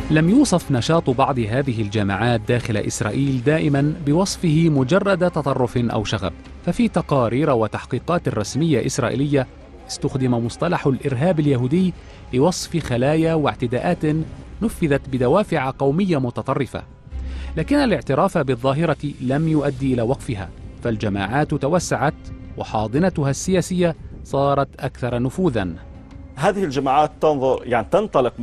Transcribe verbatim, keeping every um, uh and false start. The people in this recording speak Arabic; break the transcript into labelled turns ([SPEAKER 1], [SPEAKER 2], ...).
[SPEAKER 1] لم يوصف نشاط بعض هذه الجماعات داخل إسرائيل دائما بوصفه مجرد تطرف أو شغب، ففي تقارير وتحقيقات رسمية إسرائيلية استخدم مصطلح الإرهاب اليهودي لوصف خلايا واعتداءات نفذت بدوافع قومية متطرفة. لكن الاعتراف بالظاهرة لم يؤدي إلى وقفها، فالجماعات توسعت وحاضنتها السياسية صارت أكثر نفوذا.
[SPEAKER 2] هذه الجماعات تنظر يعني تنطلق